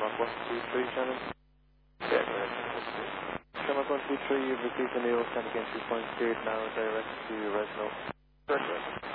Mark 123 channel. Yeah, go ahead. Mark 123, you've received a Neo scan again 2.8 now direct to Resno. Correct.